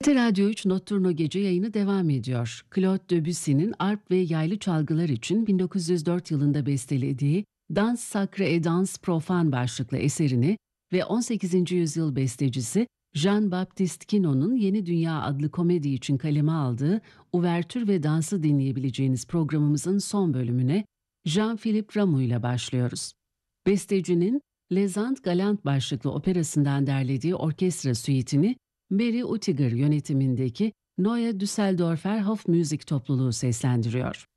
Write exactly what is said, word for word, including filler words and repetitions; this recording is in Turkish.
T Radyo üç Notturno Gece yayını devam ediyor. Claude Debussy'nin arp ve yaylı çalgılar için bin dokuz yüz dört yılında bestelediği Dans Sacré et Danse Profane başlıklı eserini ve on sekizinci yüzyıl bestecisi Jean-Baptiste Quinot'un Yeni Dünya adlı komedi için kaleme aldığı Uvertür ve Dansı dinleyebileceğiniz programımızın son bölümüne Jean-Philippe Rameau ile başlıyoruz. Bestecinin Les Andes Galantes başlıklı operasından derlediği orkestra süitini Mary Utiger yönetimindeki Neue Düsseldorfer Hofmusik topluluğu seslendiriyor.